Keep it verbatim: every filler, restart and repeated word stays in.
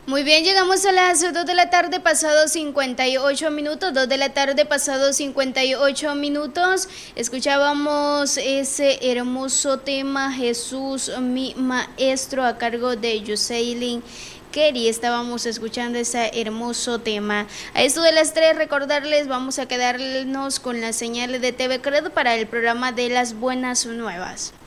Muy bien, llegamos a las dos de la tarde pasado cincuenta y ocho minutos, dos de la tarde pasado cincuenta y ocho minutos. Escuchábamos ese hermoso tema Jesús mi maestro a cargo de Jocelyn Kerry. Estábamos escuchando ese hermoso tema. A esto de las tres, recordarles, vamos a quedarnos con la señal de T V Credo para el programa de las buenas nuevas.